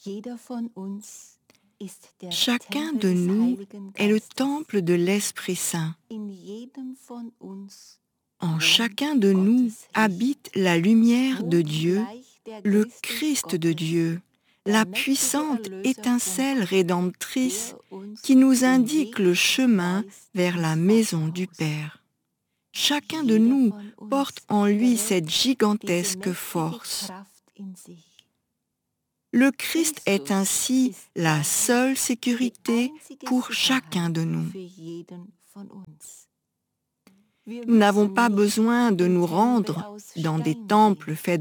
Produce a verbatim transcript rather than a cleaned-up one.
Chacun de nous est le temple de l'Esprit Saint. En chacun de nous habite la lumière de Dieu, le Christ de Dieu, la puissante étincelle rédemptrice qui nous indique le chemin vers la maison du Père. Chacun de nous porte en lui cette gigantesque force. Le Christ est ainsi la seule sécurité pour chacun de nous. Nous n'avons pas besoin de nous rendre dans des temples faits